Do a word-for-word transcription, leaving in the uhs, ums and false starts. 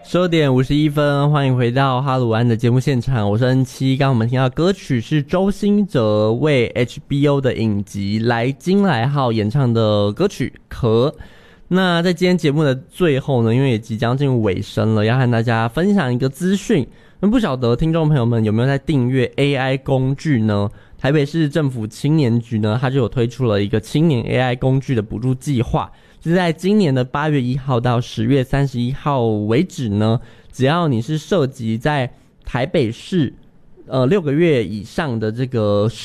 十二点五十一分，欢迎回到哈鲁安的节目现场，我是恩七。刚刚我们听到的歌曲是周兴哲为 H B O 的影集《来金来号》演唱的歌曲《壳》。那在今天节目的最后呢，因为也即将进入尾声了，要和大家分享一个资讯。那不晓得听众朋友们有没有在订阅 A I 工具呢？台北市政府青年局呢，它就有推出了一个青年 A I 工具的补助计划。是在今年的八月一号到十月三十一号为止呢，只要你是涉及在台北市呃六个月以上的这个